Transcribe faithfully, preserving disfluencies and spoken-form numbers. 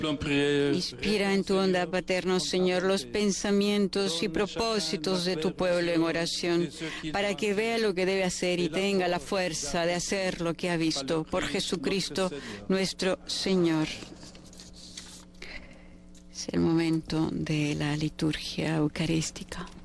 Inspira en tu onda paterno, Señor, los pensamientos y propósitos de tu pueblo en oración, para que vea lo que debe hacer y tenga la fuerza de hacer lo que ha visto. Por Jesucristo nuestro Señor. Es el momento de la liturgia eucarística.